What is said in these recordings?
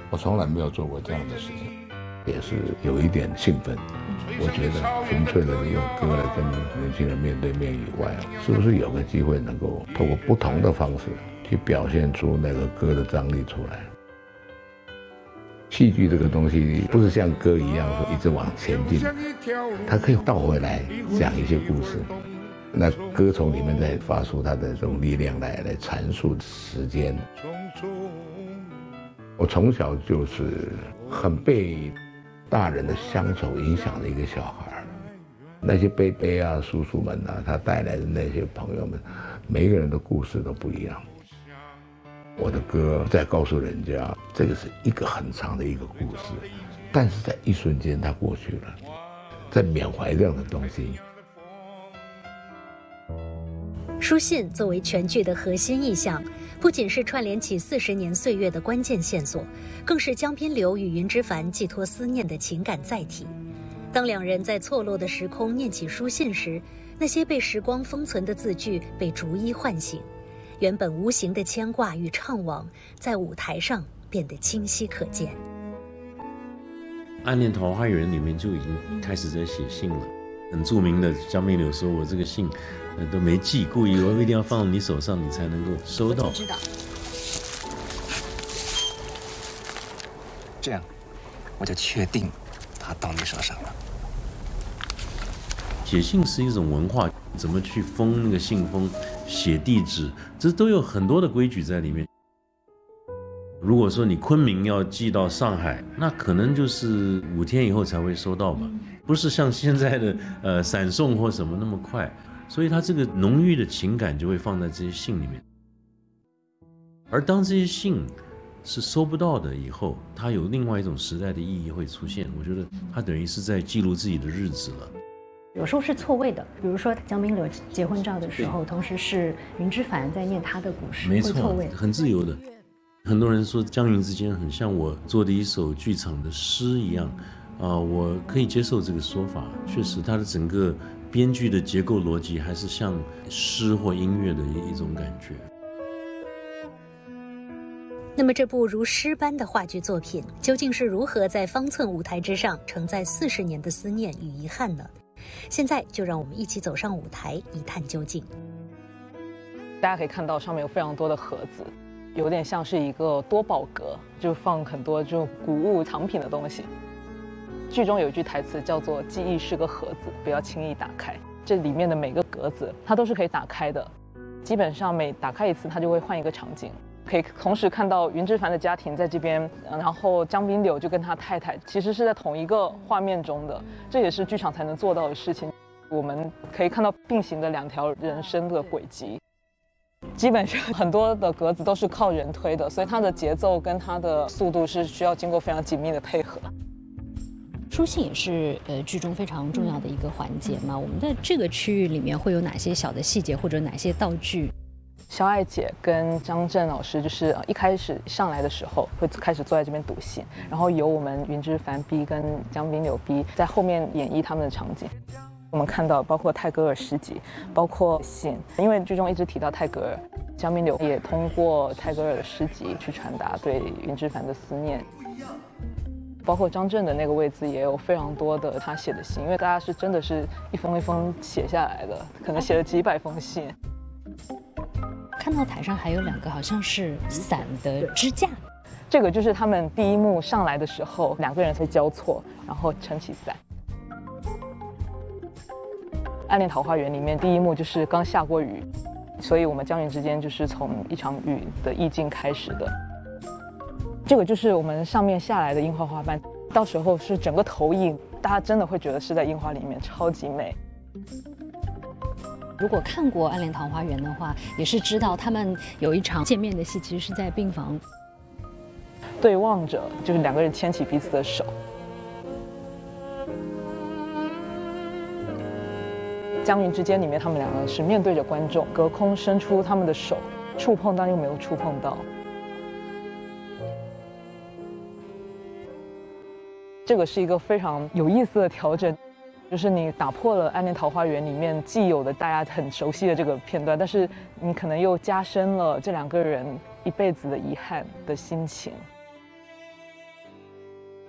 我从来没有做过这样的事情，也是有一点兴奋。我觉得纯粹的用歌来跟年轻人面对面以外，是不是有个机会能够透过不同的方式去表现出那个歌的张力出来？戏剧这个东西不是像歌一样一直往前进，它可以倒回来讲一些故事。那歌从里面再发出它的这种力量来阐述时间。我从小就是很被大人的乡愁影响的一个小孩，那些伯伯啊、叔叔们啊，他带来的那些朋友们，每一个人的故事都不一样。我的歌在告诉人家，这个是一个很长的一个故事，但是在一瞬间它过去了，在缅怀这样的东西。 书信作为全剧的核心意象，不仅是串联起40年岁月的关键线索，更是江滨柳与云之凡寄托思念的情感载体。当两人在错落的时空念起书信时，那些被时光封存的字句被逐一唤醒，原本无形的牵挂与怅惘，在舞台上变得清晰可见。 暗恋桃花源里面就已经开始在写信了，很著名的江滨柳说，我这个信都没寄，故意我一定要放到你手上，你才能够收到。 我知道。 这样，我就确定它到你手上了。 写信是一种文化，怎么去封那个信封、写地址，这都有很多的规矩在里面。如果说你昆明要寄到上海，那可能就是5天以后才会收到吧，不是像现在的闪送或什么那么快。所以它这个浓郁的情感就会放在这些信里面。而当这些信是收不到的以后，它有另外一种时代的意义会出现。我觉得它等于是在记录自己的日子了。 有时候是错位的，比如说江滨柳结婚照的时候，同时是云之凡在念他的故事， 没错， 会错位， 很自由的。很多人说江云之间很像我做的一首剧场的诗一样，我可以接受这个说法。确实，它的整个编剧的结构逻辑还是像诗或音乐的一种感觉。 那么这部如诗般的话剧作品究竟是如何在方寸舞台之上承载40年的思念与遗憾呢？现在就让我们一起走上舞台一探究竟。 大家可以看到上面有非常多的盒子，有点像是一个多宝格，就放很多就古物藏品的东西。剧中有一句台词叫做“记忆是个盒子，不要轻易打开”。这里面的每个格子它都是可以打开的，基本上每打开一次它就会换一个场景，可以同时看到云之凡的家庭在这边，然后江滨柳就跟他太太其实是在同一个画面中的，这也是剧场才能做到的事情。我们可以看到并行的2条人生的轨迹。基本上很多的格子都是靠人推的，所以它的节奏跟它的速度是需要经过非常紧密的配合。 书信也是剧中非常重要的一个环节嘛。我们在这个区域里面会有哪些小的细节或者哪些道具？ 肖爱姐跟张震老师就是一开始上来的时候会开始坐在这边读信，然后由我们云之凡 B 跟江滨柳 B 在后面演绎他们的场景。我们看到包括泰戈尔诗集，包括信，因为剧中一直提到泰戈尔，江滨柳也通过泰戈尔的诗集去传达对云之凡的思念。包括张震的那个位置也有非常多的他写的信，因为大家是真的是一封一封写下来的，可能写了几百封信。 看到台上还有2个好像是伞的支架， 这个就是他们第一幕上来的时候2个人会交错，然后撑起伞。暗恋桃花源里面第一幕就是刚下过雨，所以我们江云之间就是从一场雨的意境开始的。这个就是我们上面下来的樱花花瓣，到时候是整个投影，大家真的会觉得是在樱花里面，超级美。 如果看过《暗恋桃花源》的话，也是知道他们有一场见面的戏，其实是在病房对望着，就是2个人牵起彼此的手。江云之间里面，他们2个是面对着观众，隔空伸出他们的手，触碰但又没有触碰到。这个是一个非常有意思的调整，就是你打破了《暗恋桃花源》里面既有的大家很熟悉的这个片段，但是你可能又加深了这2个人一辈子的遗憾的心情。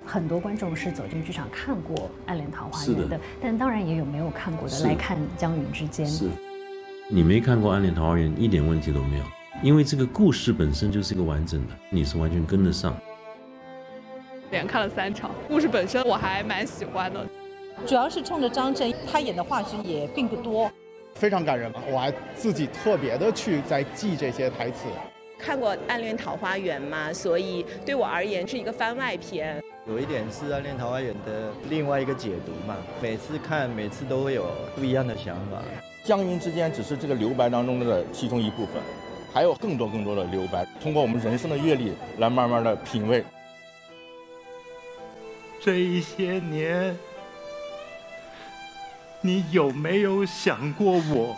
很多观众是走进剧场看过《暗恋桃花源》 是的， 但当然也有没有看过的是来看《江云之间》。 是，你没看过《暗恋桃花源》一点问题都没有，因为这个故事本身就是一个完整的，你是完全跟得上。 连看了3场，故事本身我还蛮喜欢的， 主要是冲着张震，他演的话剧也并不多， 非常感人嘛，我还自己特别的去在记这些台词。 看过《暗恋桃花源》嘛，所以对我而言是一个番外篇。 有一点是《暗恋桃花源》的另外一个解读嘛，每次看每次都会有不一样的想法。 江云之间只是这个留白当中的其中一部分，还有更多的留白，通过我们人生的阅历来慢慢的品味。 这一些年，你有没有想过我？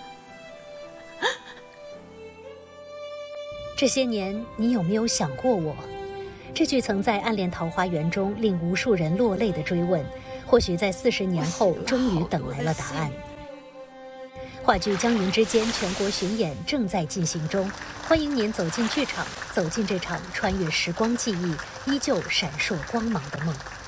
这些年，你有没有想过我？这句曾在《暗恋桃花源》中令无数人落泪的追问，或许在40年后终于等来了答案。话剧《江云之间》全国巡演正在进行中，欢迎您走进剧场，走进这场穿越时光记忆、依旧闪烁光芒的梦。